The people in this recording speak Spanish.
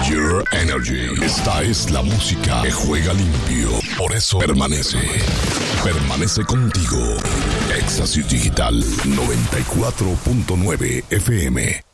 Pure Energy. Esta es la música que juega limpio. Por eso permanece contigo. Éxtasis Digital 94.9 FM.